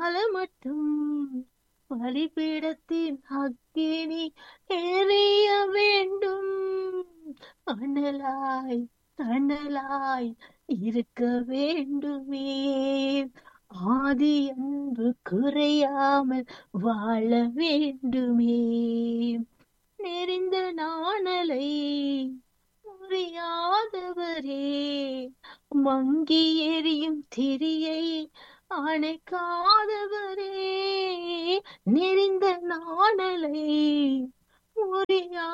காலம் மட்டும் பலிபீடத்தின் அக்கினி எரிய வேண்டும். அனலாய் அனலாய் இருக்க வேண்டுமே. ஆதி அன்பு குறையாமல் வாழ வேண்டுமே. நெறிந்த நாணலை புரியாதவரே, மங்கி எரியும் திரியை அணைக்காதவரே, நெறிந்த நாணலை புரியா